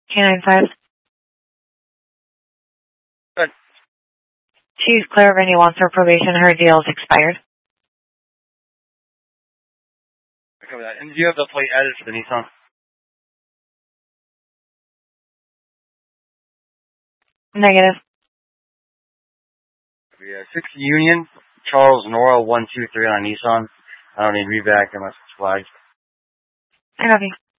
K95. Good. She's clear of any wants for probation. Her deal is expired. Okay with that. And do you have the plate added for the Nissan? Negative. Yeah, 6 Union, Charles Nora 123 on Nissan. I don't need reback unless it's flagged. I copy.